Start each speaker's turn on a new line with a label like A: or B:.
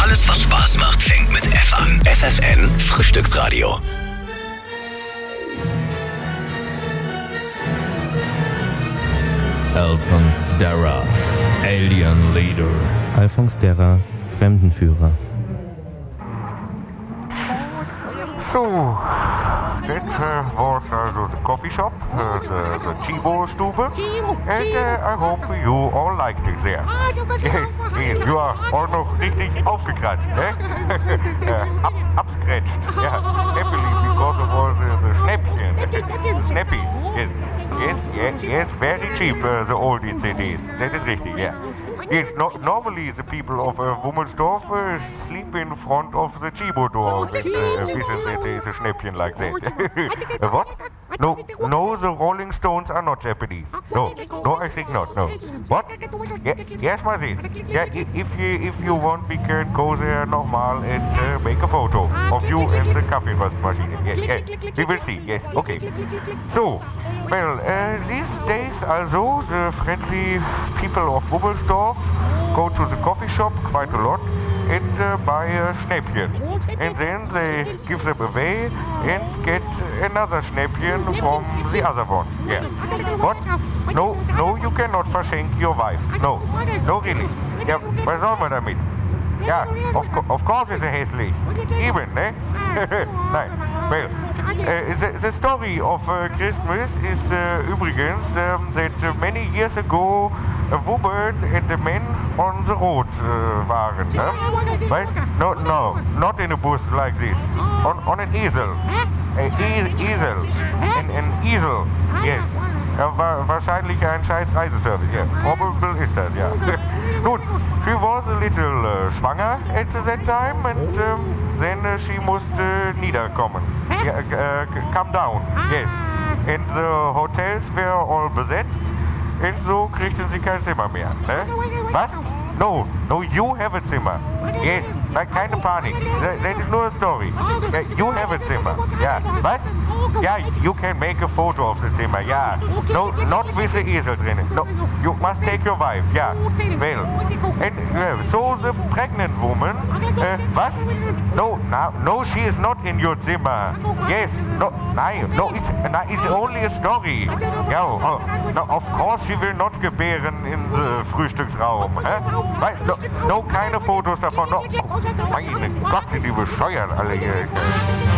A: Alles, was Spaß macht, fängt mit F an. FFN Frühstücksradio.
B: Alphonse Darra, Alien Leader.
C: Alphonse Darra, Fremdenführer.
D: So, that was the coffee shop, the Chibo-Stube, and I hope you all liked it there. Yes, you are all noch richtig aufgekratzt, eh? Abscratched, yeah, happily because of all the Schnäppchen, snappies, yes, very cheap, the oldie CDs, that is richtig, yeah. Yes, normally the people of Wummelsdorf sleep in front of the Chibo door with wissen that there is a Schnäppchen like that. What? No, the Rolling Stones are not Japanese. No, I think not, no. What? Yes, my dear. Yeah, if you want, we can go there normal and make a photo of you and the Kaffeeröstmaschine. Yes, we will see, yes, okay. So, well, these days also, the friendly people of Wummelsdorf go to the coffee shop quite a lot and buy a Schnäppchen. And then they give them away and get another Schnäppchen from the other one. Yeah. What? No, you cannot verschenk your wife. No, really. Ja, was soll man damit? Ja, of course it's a hässlich. Even, ne? Nein. Well, the story of Christmas is übrigens that many years ago a woman and a man on the road waren. Right? No, not in a bus like this. On an easel. Easel. An easel. Yes. Wahrscheinlich ein scheiß Reiseservice. Yeah. Probable ist das, ja. Gut, she was a little schwanger at that time and then she musste niederkommen. Come down, yes. And the hotels were all besetzt und so kriegten sie kein Zimmer mehr. Ne? Was? No, you have a Zimmer. Yes, keine Panik. That is nur a story. You have a Zimmer. Ja, was? Ja, you can make a photo of the Zimmer. Ja, no, not with the easel drin. No, you must take your wife. Ja, well. And so the pregnant woman. Was? No, she is not in your Zimmer. Yes, it's only a story. Ja, no, of course she will not gebären in the Frühstücksraum. No, keine Fotos davon. No. Meine Gott, sind die bescheuert alle hier.